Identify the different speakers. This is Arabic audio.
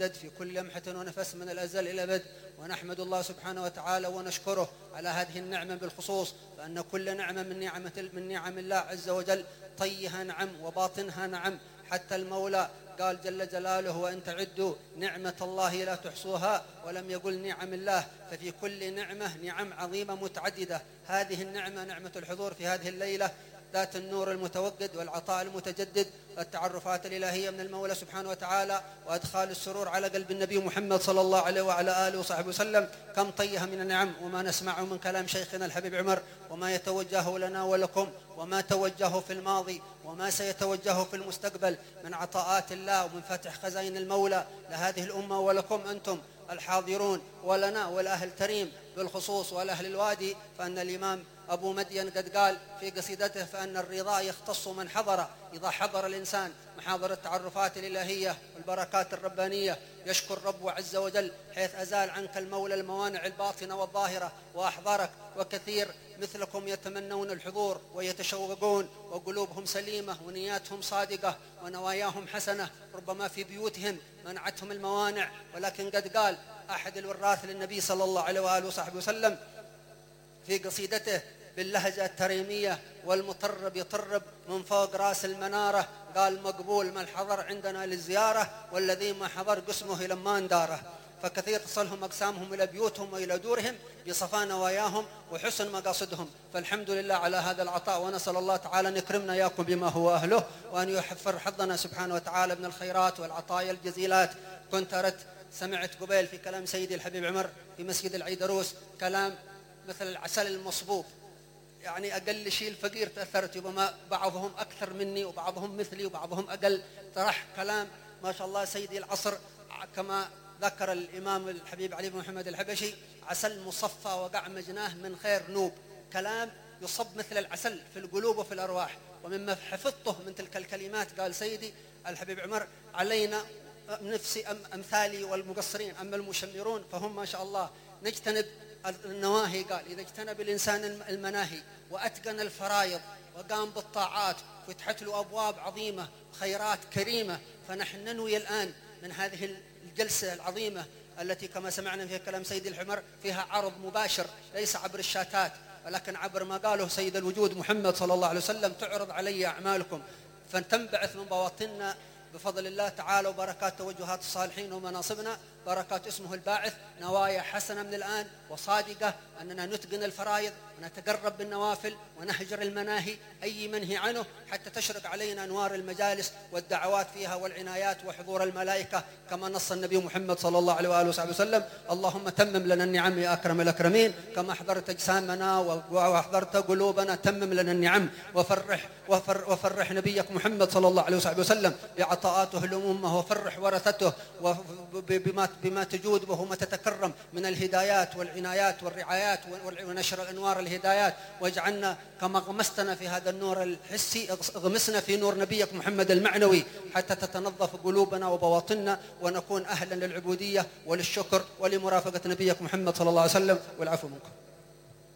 Speaker 1: يتجدد في كل لمحة ونفس من الأزل إلى بدء. ونحمد الله سبحانه وتعالى ونشكره على هذه النعمة بالخصوص، فأن كل نعمة من نعم الله عز وجل طيها نعم وباطنها نعم. حتى المولى قال جل جلاله: وإن تعدوا نعمة الله لا تحصوها، ولم يقل نعم الله. ففي كل نعمة نعم عظيمة متعددة. هذه النعمة نعمة الحضور في هذه الليلة ذات النور المتوقد والعطاء المتجدد، التعرفات الإلهية من المولى سبحانه وتعالى، وأدخال السرور على قلب النبي محمد صلى الله عليه وعلى آله وصحبه وسلم. كم طيها من النعم، وما نسمعه من كلام شيخنا الحبيب عمر، وما يتوجه لنا ولكم، وما توجهه في الماضي، وما سيتوجهه في المستقبل من عطاءات الله ومن فتح خزائن المولى لهذه الأمة ولكم أنتم الحاضرون، ولنا والأهل الكريم بالخصوص والأهل الوادي. فأن الإمام أبو مدين قد قال في قصيدته: فأن الرضا يختص من حضر. إذا حضر الإنسان محاضر التعرفات الإلهية والبركات الربانية يشكر ربه عز وجل حيث أزال عنك المولى الموانع الباطنة والظاهرة وأحضرك. وكثير مثلكم يتمنون الحضور ويتشوقون وقلوبهم سليمة ونياتهم صادقة ونواياهم حسنة، ربما في بيوتهم منعتهم الموانع، ولكن قد قال أحد الوراث للنبي صلى الله عليه وآله وصحبه وسلم في قصيدته باللهجة التريمية: والمطرب يطرب من فوق راس المنارة، قال: مقبول من حضر عندنا للزيارة، والذي ما حضر قسمه لما انداره. فكثير تصلهم أقسامهم إلى بيوتهم وإلى دورهم بصفاء نواياهم وحسن مقاصدهم. فالحمد لله على هذا العطاء، ونسأل الله تعالى أن يكرمنا إياكم بما هو أهله، وأن يحفر حظنا سبحانه وتعالى من الخيرات والعطايا الجزيلات. كنت سمعت قبيل في كلام سيدي الحبيب عمر في مسجد العيدروس كلام مثل العسل المصبوب، يعني أقل شيء الفقير تأثرت، ربما بعضهم أكثر مني وبعضهم مثلي وبعضهم أقل. طرح كلام ما شاء الله سيدي العصر، كما ذكر الإمام الحبيب علي بن محمد الحبشي: عسل مصفى وقع مجناه من خير نوب. كلام يصب مثل العسل في القلوب وفي الأرواح. ومما حفظته من تلك الكلمات قال سيدي الحبيب عمر: علينا نفسي أمثالي والمقصرين، أما المشمرون فهم ما شاء الله نجتنب النواهي. قال: إذا اجتنب الإنسان المناهي وأتقن الفرائض وقام بالطاعات فتحت له أبواب عظيمة خيرات كريمة. فنحن ننوي الآن من هذه الجلسة العظيمة التي كما سمعنا في كلام سيد الحمر فيها عرض مباشر ليس عبر الشاتات ولكن عبر ما قاله سيد الوجود محمد صلى الله عليه وسلم: تعرض علي أعمالكم فتنبعث من بواطننا بفضل الله تعالى وبركات توجهات الصالحين ومناصبنا، بركات اسمه الباعث، نوايا حسنة من الآن وصادقة أننا نتقن الفرائض ونتقرب بالنوافل ونهجر المناهي أي منهي عنه، حتى تشرق علينا أنوار المجالس والدعوات فيها والعنايات وحضور الملائكة كما نص النبي محمد صلى الله عليه وآله وصحبه وسلم: اللهم تمم لنا النعم يا أكرم الأكرمين، كما أحضرت أجسامنا وأحضرت قلوبنا تمم لنا النعم وفرح نبيك محمد صلى الله عليه وصحبه وسلم بعطاءاته الأمة، وفرح ورثته بما تجود به وما تتكرم من الهدايات والعنايات والرعايات ونشر الأنوار الهدايات. واجعلنا كما غمستنا في هذا النور الحسي غمسنا في نور نبيك محمد المعنوي حتى تتنظف قلوبنا وبواطننا ونكون أهلا للعبودية وللشكر ولمرافقة نبيك محمد صلى الله عليه وسلم. والعفو منكم.